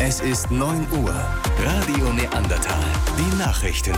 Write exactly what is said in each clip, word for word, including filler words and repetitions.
Es ist neun Uhr. Radio Neandertal. Die Nachrichten.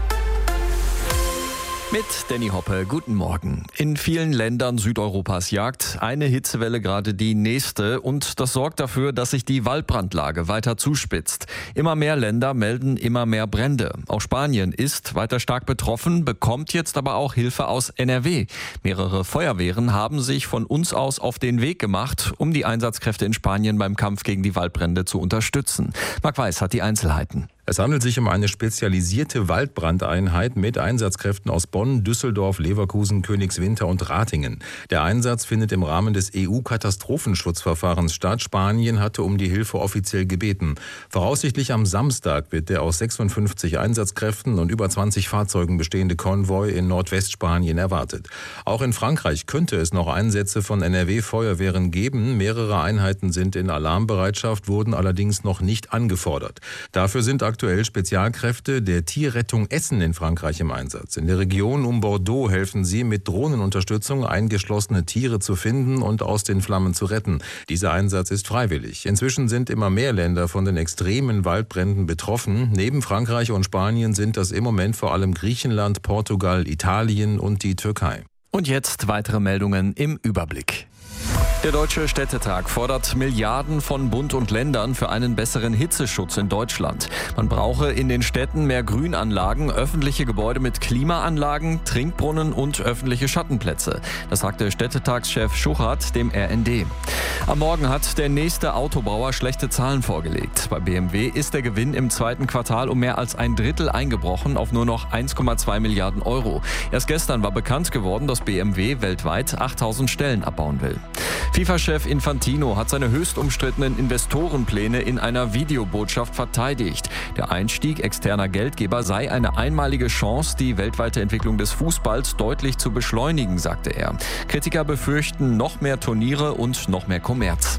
Mit Danny Hoppe, guten Morgen. In vielen Ländern Südeuropas jagt eine Hitzewelle gerade die nächste und das sorgt dafür, dass sich die Waldbrandlage weiter zuspitzt. Immer mehr Länder melden immer mehr Brände. Auch Spanien ist weiter stark betroffen, bekommt jetzt aber auch Hilfe aus N R W. Mehrere Feuerwehren haben sich von uns aus auf den Weg gemacht, um die Einsatzkräfte in Spanien beim Kampf gegen die Waldbrände zu unterstützen. Marc Weiß hat die Einzelheiten. Es handelt sich um eine spezialisierte Waldbrandeinheit mit Einsatzkräften aus Bonn, Düsseldorf, Leverkusen, Königswinter und Ratingen. Der Einsatz findet im Rahmen des E U-Katastrophenschutzverfahrens statt. Spanien hatte um die Hilfe offiziell gebeten. Voraussichtlich am Samstag wird der aus sechsundfünfzig Einsatzkräften und über zwanzig Fahrzeugen bestehende Konvoi in Nordwestspanien erwartet. Auch in Frankreich könnte es noch Einsätze von N R W-Feuerwehren geben. Mehrere Einheiten sind in Alarmbereitschaft, wurden allerdings noch nicht angefordert. Dafür sind aktuell Spezialkräfte der Tierrettung Essen in Frankreich im Einsatz. In der Region um Bordeaux helfen sie mit Drohnenunterstützung, eingeschlossene Tiere zu finden und aus den Flammen zu retten. Dieser Einsatz ist freiwillig. Inzwischen sind immer mehr Länder von den extremen Waldbränden betroffen. Neben Frankreich und Spanien sind das im Moment vor allem Griechenland, Portugal, Italien und die Türkei. Und jetzt weitere Meldungen im Überblick. Der Deutsche Städtetag fordert Milliarden von Bund und Ländern für einen besseren Hitzeschutz in Deutschland. Man brauche in den Städten mehr Grünanlagen, öffentliche Gebäude mit Klimaanlagen, Trinkbrunnen und öffentliche Schattenplätze. Das sagte Städtetagschef Schuchart dem R N D. Am Morgen hat der nächste Autobauer schlechte Zahlen vorgelegt. Bei B M W ist der Gewinn im zweiten Quartal um mehr als ein Drittel eingebrochen auf nur noch eins Komma zwei Milliarden Euro. Erst gestern war bekannt geworden, dass B M W weltweit achttausend Stellen abbauen will. FIFA-Chef Infantino hat seine höchst umstrittenen Investorenpläne in einer Videobotschaft verteidigt. Der Einstieg externer Geldgeber sei eine einmalige Chance, die weltweite Entwicklung des Fußballs deutlich zu beschleunigen, sagte er. Kritiker befürchten noch mehr Turniere und noch mehr Kommerz.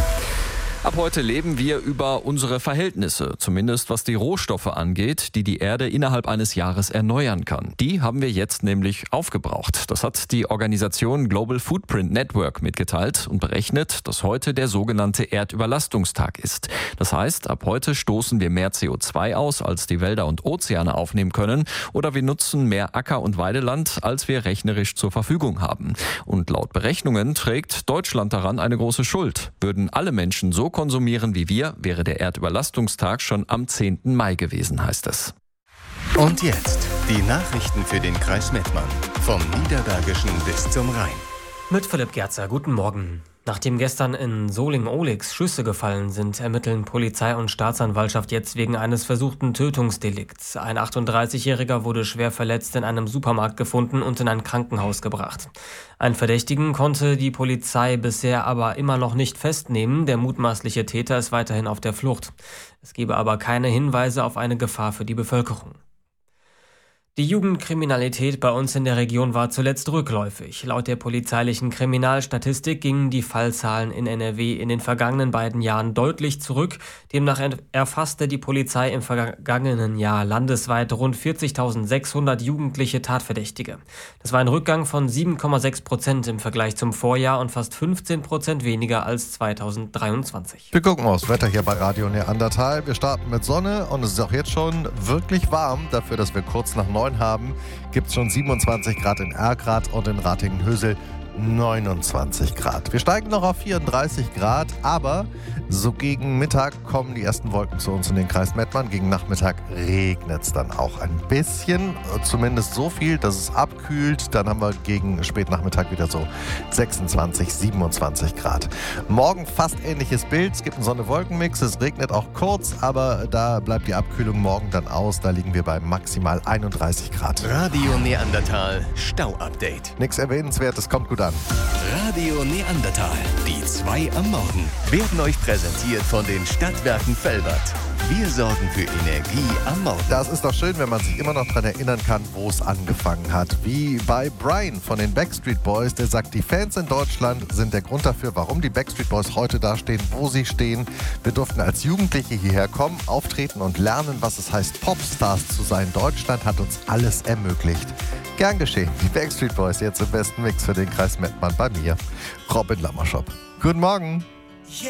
Ab heute leben wir über unsere Verhältnisse, zumindest was die Rohstoffe angeht, die die Erde innerhalb eines Jahres erneuern kann. Die haben wir jetzt nämlich aufgebraucht. Das hat die Organisation Global Footprint Network mitgeteilt und berechnet, dass heute der sogenannte Erdüberlastungstag ist. Das heißt, ab heute stoßen wir mehr C O zwei aus, als die Wälder und Ozeane aufnehmen können, oder wir nutzen mehr Acker- und Weideland, als wir rechnerisch zur Verfügung haben. Und laut Berechnungen trägt Deutschland daran eine große Schuld. Würden alle Menschen so konsumieren wie wir, wäre der Erdüberlastungstag schon am zehnten Mai gewesen, heißt es. Und jetzt die Nachrichten für den Kreis Mettmann. Vom Niederbergischen bis zum Rhein. Mit Philipp Gerzer, guten Morgen. Nachdem gestern in Soling-Ohlix Schüsse gefallen sind, ermitteln Polizei und Staatsanwaltschaft jetzt wegen eines versuchten Tötungsdelikts. Ein achtunddreißigjähriger wurde schwer verletzt in einem Supermarkt gefunden und in ein Krankenhaus gebracht. Einen Verdächtigen konnte die Polizei bisher aber immer noch nicht festnehmen. Der mutmaßliche Täter ist weiterhin auf der Flucht. Es gebe aber keine Hinweise auf eine Gefahr für die Bevölkerung. Die Jugendkriminalität bei uns in der Region war zuletzt rückläufig. Laut der polizeilichen Kriminalstatistik gingen die Fallzahlen in N R W in den vergangenen beiden Jahren deutlich zurück. Demnach erfasste die Polizei im vergangenen Jahr landesweit rund vierzigtausendsechshundert jugendliche Tatverdächtige. Das war ein Rückgang von sieben Komma sechs Prozent im Vergleich zum Vorjahr und fast fünfzehn Prozent weniger als zweitausenddreiundzwanzig. Wir gucken aufs Wetter hier bei Radio Neandertal. Wir starten mit Sonne und es ist auch jetzt schon wirklich warm. Dafür, dass wir kurz nach neun haben, gibt es schon siebenundzwanzig Grad in Erkrath und in Ratingen-Hösel neunundzwanzig Grad. Wir steigen noch auf vierunddreißig Grad, aber so gegen Mittag kommen die ersten Wolken zu uns in den Kreis Mettmann. Gegen Nachmittag regnet es dann auch ein bisschen, zumindest so viel, dass es abkühlt. Dann haben wir gegen Spätnachmittag wieder so sechsundzwanzig, siebenundzwanzig Grad. Morgen fast ähnliches Bild. Es gibt einen Sonne-Wolken-Mix. Es regnet auch kurz, aber da bleibt die Abkühlung morgen dann aus. Da liegen wir bei maximal einunddreißig Grad. Radio Neandertal Stau-Update. Nichts Erwähnenswertes, kommt gut an. Radio Neandertal, die zwei am Morgen, werden euch präsentiert von den Stadtwerken Velbert. Wir sorgen für Energie am Morgen. Das ist doch schön, wenn man sich immer noch daran erinnern kann, wo es angefangen hat. Wie bei Brian von den Backstreet Boys, der sagt, die Fans in Deutschland sind der Grund dafür, warum die Backstreet Boys heute da stehen, wo sie stehen. Wir durften als Jugendliche hierher kommen, auftreten und lernen, was es heißt, Popstars zu sein. Deutschland hat uns alles ermöglicht. Gern geschehen. Die Backstreet Boys jetzt im besten Mix für den Kreis Mettmann bei mir, Robin Lammerschop. Guten Morgen.